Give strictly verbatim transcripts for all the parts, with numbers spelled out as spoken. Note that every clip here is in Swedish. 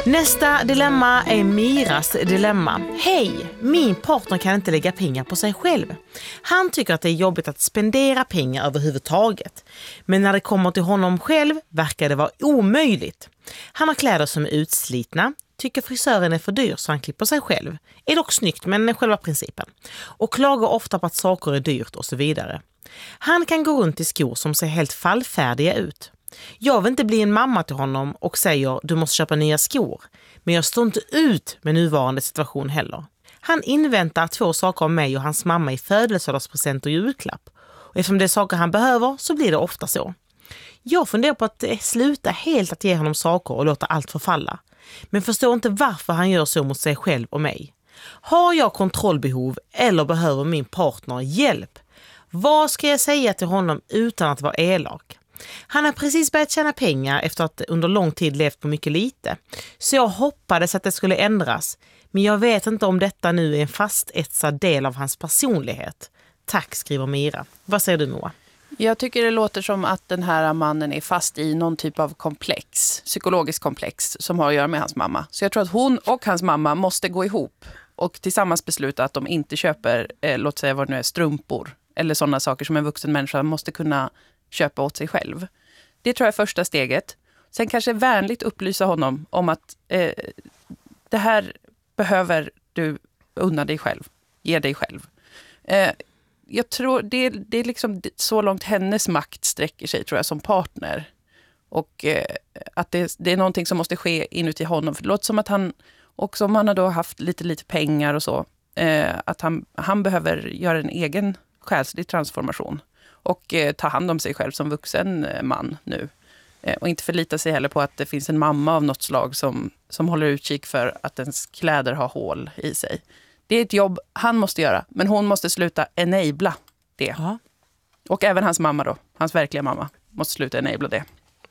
Nästa dilemma är Miras dilemma. Hej, min partner kan inte lägga pengar på sig själv. Han tycker att det är jobbigt att spendera pengar överhuvudtaget. Men när det kommer till honom själv verkar det vara omöjligt. Han har kläder som är utslitna, tycker frisören är för dyr så han klipper sig själv. Är dock snyggt men själva principen. Och klagar ofta på att saker är dyrt och så vidare. Han kan gå runt i skor som ser helt fallfärdiga ut. Jag vill inte bli en mamma till honom och säger du måste köpa nya skor. Men jag står inte ut med nuvarande situation heller. Han inväntar två saker av mig och hans mamma i födelsedagspresent och julklapp. Och eftersom det är saker han behöver så blir det ofta så. Jag funderar på att sluta helt att ge honom saker och låta allt förfalla. Men förstår inte varför han gör så mot sig själv och mig. Har jag kontrollbehov eller behöver min partner hjälp? Vad ska jag säga till honom utan att vara elak? Han har precis börjat tjäna pengar efter att under lång tid levt på mycket lite. Så jag hoppades att det skulle ändras. Men jag vet inte om detta nu är en fastetsad del av hans personlighet. Tack, skriver Mira. Vad säger du, Moa? Jag tycker det låter som att den här mannen är fast i någon typ av komplex, psykologisk komplex som har att göra med hans mamma. Så jag tror att hon och hans mamma måste gå ihop och tillsammans besluta att de inte köper, eh, låt säga vad det nu är, strumpor eller sådana saker som en vuxen människa måste kunna köpa åt sig själv. Det tror jag är första steget. Sen kanske vänligt upplysa honom om att eh, det här behöver du unna dig själv, ge dig själv. Eh, jag tror det, det är liksom så långt hennes makt sträcker sig, tror jag, som partner. Och eh, att det, det är någonting som måste ske inuti honom. För det låter som att han, också om han har då haft lite, lite pengar och så, eh, att han, han behöver göra en egen själslig transformation. Och eh, ta hand om sig själv som vuxen eh, man nu. Eh, och inte förlita sig heller på att det finns en mamma av något slag som, som håller utkik för att ens kläder har hål i sig. Det är ett jobb han måste göra, men hon måste sluta enabla det. Ja. Och även hans mamma då, hans verkliga mamma, måste sluta enabla det.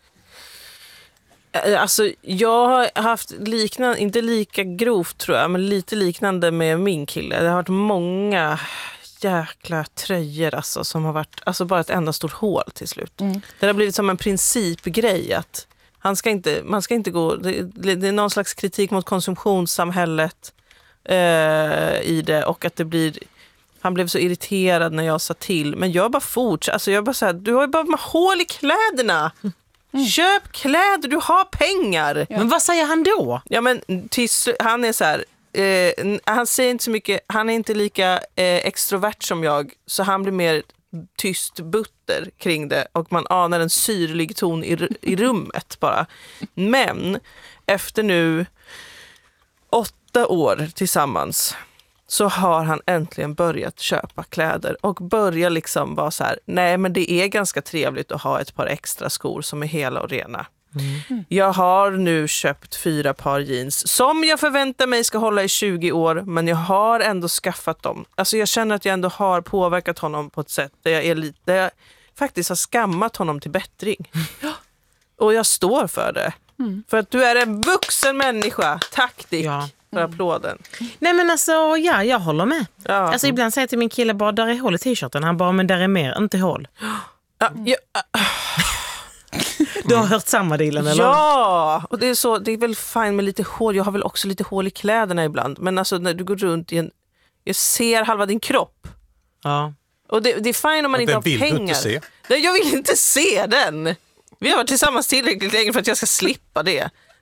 Alltså, jag har haft liknande, inte lika grovt tror jag, men lite liknande med min kille. Det har varit många jäkla tröjor alltså, som har varit alltså bara ett enda stort hål till slut. Mm. Det har blivit som en principgrej att han ska inte, man ska inte gå, det, det är någon slags kritik mot konsumtionssamhället eh, i det, och att det blir, han blev så irriterad när jag sa till, men jag bara fortsatte, alltså jag bara så här, du har ju bara hål i kläderna. Mm. Köp kläder, du har pengar. Ja. Men vad säger han då? Ja, men tills, han är så här, eh, han säger inte så mycket, han är inte lika eh, extrovert som jag, så han blir mer tyst butter kring det och man anar en syrlig ton i, i rummet bara. Men efter nu åtta år tillsammans så har han äntligen börjat köpa kläder och börjar liksom vara så här, nej men det är ganska trevligt att ha ett par extra skor som är hela och rena. Mm. Jag har nu köpt fyra par jeans som jag förväntar mig ska hålla i tjugo år, men jag har ändå skaffat dem. Alltså jag känner att jag ändå har påverkat honom på ett sätt där jag, är lite, där jag faktiskt har skammat honom till bättring. Mm. Och jag står för det. Mm. För att du är en vuxen människa. Tack Dick. Ja. För applåden. Nej men alltså, ja, jag håller med. Ja. Alltså ibland säger jag till min kille bara, där är hål i t-shirten. Han bara, men där är mer, inte hål. Ja, ja. Du har hört samma dealen eller? Ja, och det är så, det är väl fint med lite hål. Jag har väl också lite hål i kläderna ibland. Men alltså när du går runt i en, jag ser halva din kropp. Ja. Och det, det är fint om man inte har pengar. Den vill du inte se. Nej, jag vill inte se den. Vi har varit tillsammans tillräckligt länge för att jag ska slippa det.